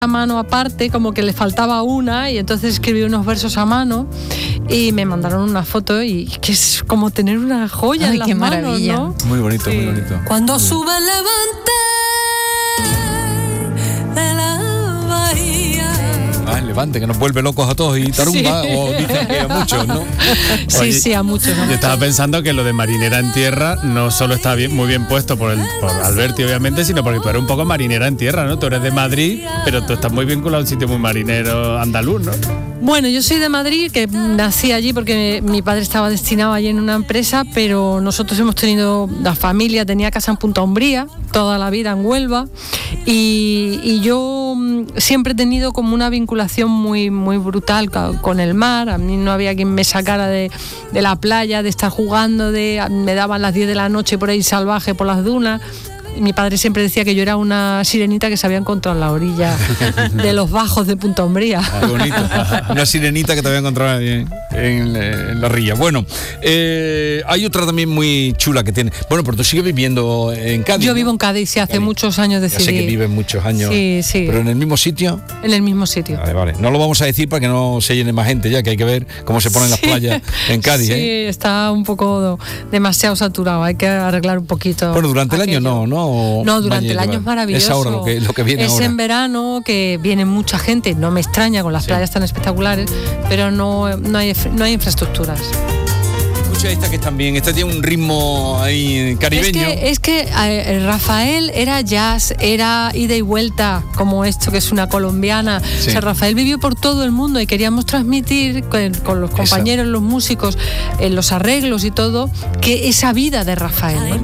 mano aparte, como que le faltaba una, y entonces escribí unos versos a mano y me mandaron una foto, y que es como tener una joya en las qué manos, maravilla. ¿no? Muy bonito, muy bonito. Cuando sube el levante de la bahía. El Levante, que nos vuelve locos a todos y tarumba, o dicen que a muchos, ¿no? Sí, Oye, sí, a muchos. Yo estaba pensando que lo de marinera en tierra no solo está muy bien puesto por Alberti, obviamente, sino porque tú eres un poco marinera en tierra, ¿no? Tú eres de Madrid, pero tú estás muy vinculado a un sitio muy marinero andaluz, ¿no? Bueno, yo soy de Madrid, que nací allí porque mi padre estaba destinado allí en una empresa, pero nosotros hemos tenido, la familia tenía casa en Punta Umbría, toda la vida en Huelva, y yo siempre he tenido como una vinculación muy, muy brutal con el mar. A mí no había quien me sacara de la playa, de estar jugando, me daban las 10 de la noche por ahí salvaje por las dunas. Mi padre siempre decía que yo era una sirenita que se había encontrado en la orilla de los bajos de Punta Umbría. Qué bonito. Una sirenita que te había encontrado en la orilla. Bueno, hay otra también muy chula que tiene. Bueno, pero tú sigues viviendo en Cádiz. Yo vivo en Cádiz, sí, hace muchos años decidí. Ya sé que vives muchos años. Sí, sí. ¿Pero en el mismo sitio? En el mismo sitio. Vale. No lo vamos a decir para que no se llene más gente ya, que hay que ver cómo se ponen las playas en Cádiz. Sí, está un poco demasiado saturado, hay que arreglar un poquito. Bueno, durante el aquello. año no. No, durante el año es maravilloso. Es ahora lo que viene es ahora. En verano, que viene mucha gente, no me extraña con las playas tan espectaculares, pero no hay infraestructuras. Escucha esta que también, esta tiene un ritmo ahí caribeño. Es que Rafael era jazz, era ida y vuelta, como esto que es una colombiana. Sí. O sea, Rafael vivió por todo el mundo y queríamos transmitir con los compañeros, los músicos, los arreglos y todo, que esa vida de Rafael, ¿no?